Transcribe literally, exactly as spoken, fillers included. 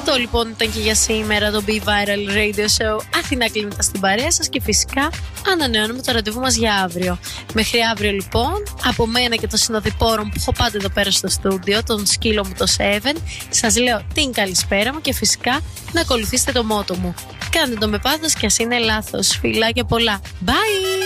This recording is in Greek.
Αυτό λοιπόν ήταν και για σήμερα το Be Viral Radio Show. Αθηνά Κλίμητα στην παρέα σας και φυσικά ανανεώνουμε το ραντεβού μας για αύριο. Μέχρι αύριο λοιπόν, από μένα και των συνοδοιπόρων που έχω πάντα εδώ πέρα στο στούντιο, τον σκύλο μου το Seven, σας λέω την καλησπέρα μου και φυσικά να ακολουθήσετε το μότο μου. Κάντε το με πάθος και ας είναι λάθος. Φιλάκια πολλά. Bye!